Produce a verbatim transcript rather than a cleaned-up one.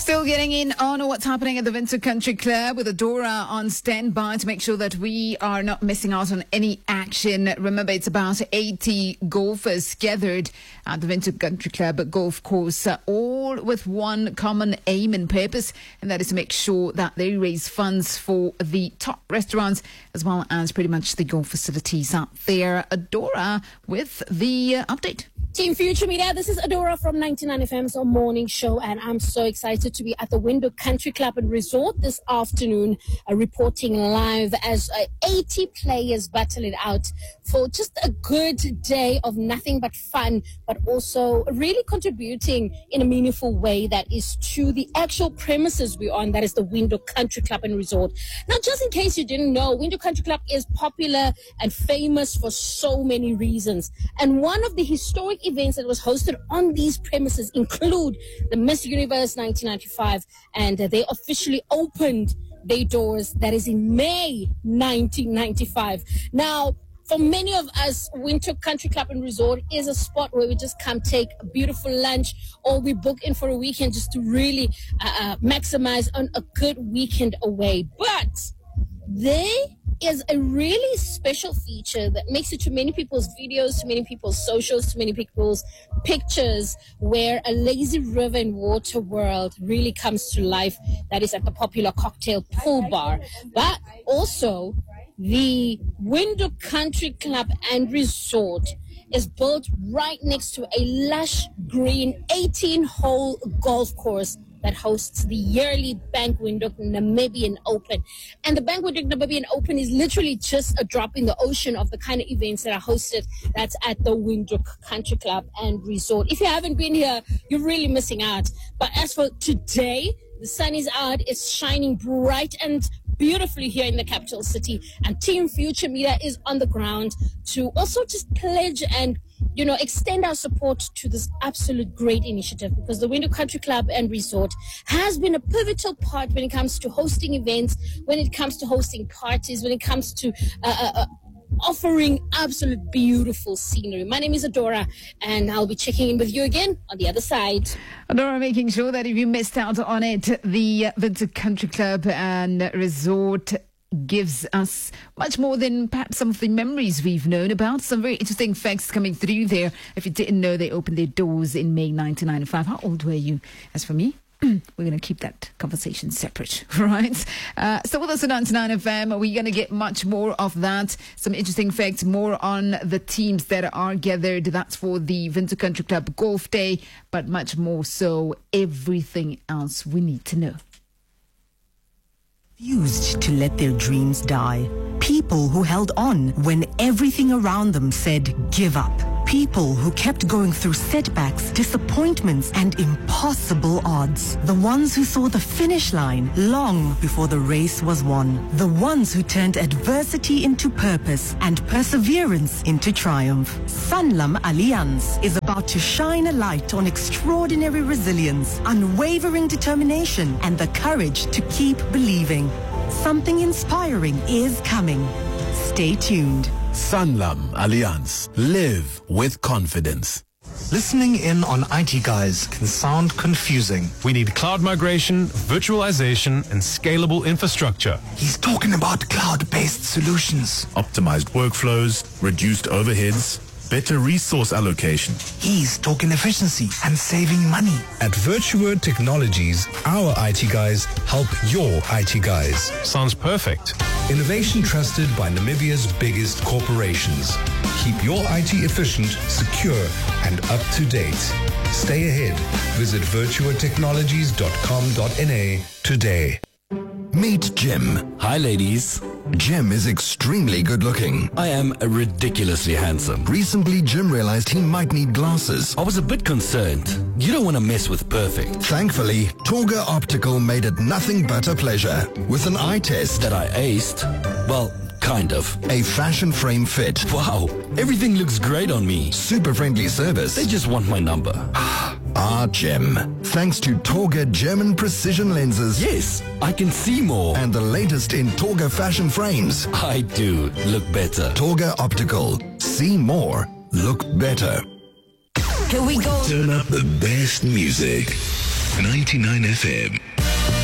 Still getting in on what's happening at the Windsor Country Club with Adora on standby to make sure that we are not missing out on any action. Remember, it's about eighty golfers gathered at the Windsor Country Club golf course, uh, all with one common aim and purpose, and that is to make sure that they raise funds for the top restaurants as well as pretty much the golf facilities out there. Adora with the uh, update. Team Future Media, this is Adora from ninety-nine F M's morning show, and I'm so excited to be at the Windsor Country Club and Resort this afternoon, uh, reporting live as uh, eighty players battle it out for just a good day of nothing but fun, but also really contributing in a meaningful way that is to the actual premises we're on, that is the Windsor Country Club and Resort. Now, just in case you didn't know, Windsor Country Club is popular and famous for so many reasons, and one of the historic events that was hosted on these premises include the Miss Universe nineteen ninety-five, and uh, they officially opened their doors. That is in May nineteen ninety-five. Now, for many of us, Windsor Country Club and Resort is a spot where we just come take a beautiful lunch, or we book in for a weekend just to really uh, uh, maximize on a good weekend away. But they is a really special feature that makes it to many people's videos, to many people's socials, to many people's pictures, where a lazy river and water world really comes to life. That is at the popular cocktail pool bar. But also, the Windsor Country Club and Resort is built right next to a lush green eighteen-hole golf course that hosts the yearly Bank Windhoek Namibian Open. And the Bank Windhoek Namibian Open is literally just a drop in the ocean of the kind of events that are hosted that's at the Windsor Country Club and Resort. If you haven't been here, you're really missing out. But as for today, the sun is out, it's shining bright and beautifully here in the capital city, and Team Future Media is on the ground to also just pledge and, you know, extend our support to this absolute great initiative, because the Windsor Country Club and Resort has been a pivotal part when it comes to hosting events, when it comes to hosting parties, when it comes to uh, uh, uh, offering absolute beautiful scenery. My name is Adora, and I'll be checking in with you again on the other side. Adora making sure that if you missed out on it, the Windsor Country Club and Resort gives us much more than perhaps some of the memories we've known about. Some very interesting facts coming through there. If you didn't know, they opened their doors in May nineteen ninety-five. How old were you? As for me, we're going to keep that conversation separate, right? Uh, so with us on ninety-nine F M, we're going to get much more of that. Some interesting facts, more on the teams that are gathered. That's for the Windsor Country Club Golf Day, but much more so, everything else we need to know. Refused to let their dreams die. People who held on when everything around them said give up. People who kept going through setbacks, disappointments, and impossible odds. The ones who saw the finish line long before the race was won. The ones who turned adversity into purpose and perseverance into triumph. Sanlam Allianz is about to shine a light on extraordinary resilience, unwavering determination, and the courage to keep believing. Something inspiring is coming. Stay tuned. Sanlam Allianz. Live with confidence. Listening in on I T guys can sound confusing. We need cloud migration, virtualization, and scalable infrastructure. He's talking about cloud-based solutions. Optimized workflows, reduced overheads, better resource allocation. He's talking efficiency and saving money. At VirtuWord Technologies, our I T guys help your I T guys. Sounds perfect. Innovation trusted by Namibia's biggest corporations. Keep your I T efficient, secure, and up to date. Stay ahead. Visit virtuword technologies dot com dot n a today. Meet Jim. Hi, ladies. Jim is extremely good looking. I am ridiculously handsome. Recently, Jim realized he might need glasses. I was a bit concerned. You don't want to mess with perfect. Thankfully, Torga Optical made it nothing but a pleasure. With an eye test that I aced. Well, kind of. A fashion frame fit. Wow, everything looks great on me. Super friendly service. They just want my number. Ah, Jim. Thanks to Torga German precision lenses. Yes, I can see more. And the latest in Torga fashion frames. I do look better. Torga Optical. See more. Look better. Here we go. Turn up the best music. ninety-nine F M.